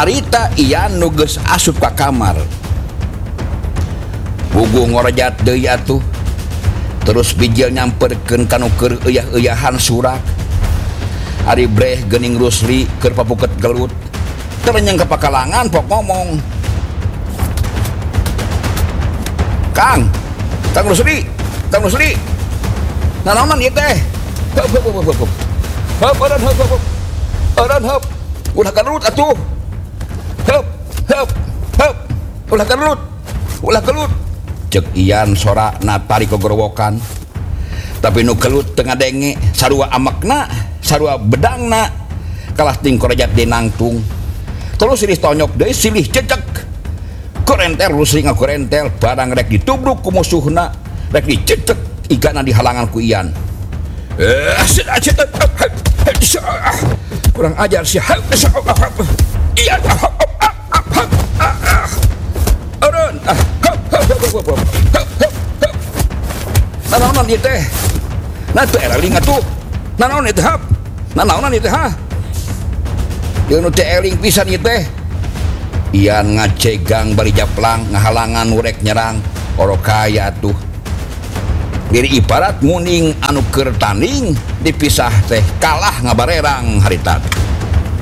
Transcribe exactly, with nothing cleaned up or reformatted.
harita Ian nuges asup ka kamar. Pugu ngorejat deui atuh. Terus bijil nyamperkeun kanu keur euyah-euyahan surak. Ari breh geuning Rusli keur papuket gelut. Terenyang ka pakalangan pok ngomong. Kang, Kang Rusli, Kang Rusli. Nanaonan ieu teh? Heup heup heup heup. Heup aran heup heup. Aran heup. Ulah gelut atuh. Heup heup heup. Ulah gelut. Ulah gelut. Cek Ian sora natari kogorowokan. Tapi nu gelut teu ngadenge sarua amakna, sarua bedangna. Kalah ting korejat di nangtung. Terus silih tonyok deui silih cecek. Korentel Rusli ngakorentel barang rek ditubruk ku musuhna, rek dicecek igana dihalangan ku Ian. Eh, asit asit. Kurang ajar sih. Ian. Aron. Nanaonan ieu teh? Nah teu eling atuh. Nanaon ieu teh? Nanaonan ieu teh ha? Ieu nu teh eling pisan ieu teh. Ian ngacegang bari japlang ngahalangan urek nyerang orokaya tuh. Diri ibarat muning anu keur tanding dipisah teh kalah ngabarerang harita.